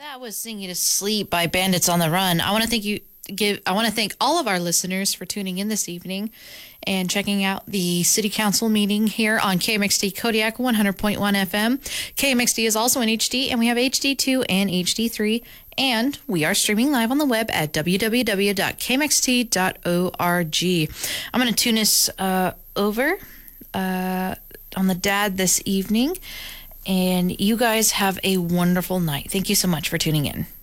That was "Sing You to Sleep" by Bandits on the Run. I want to thank all of our listeners for tuning in this evening and checking out the City Council meeting here on KMXD Kodiak 100.1 FM. KMXD is also in HD, and we have HD2 and HD3, and we are streaming live on the web at www.kmxt.org. I'm going to tune us over on the DAD this evening, and you guys have a wonderful night. Thank you so much for tuning in.